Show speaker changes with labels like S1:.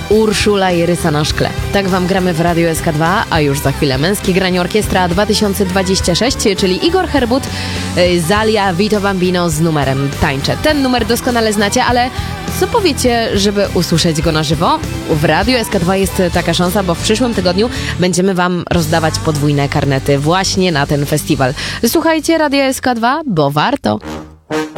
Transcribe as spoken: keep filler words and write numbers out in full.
S1: Urszula i Rysa na szkle. Tak wam gramy w Radio S K dwa, a już za chwilę Męskie Granie Orkiestra dwa tysiące dwadzieścia sześć, czyli Igor Herbut, Zalia, Vito Bambino z numerem Tańczę. Ten numer doskonale znacie, ale co powiecie, żeby usłyszeć go na żywo? W Radio S K dwa jest taka szansa, bo w przyszłym tygodniu będziemy wam rozdawać podwójne karnety właśnie na ten festiwal. Słuchajcie Radio S K dwa, bo warto.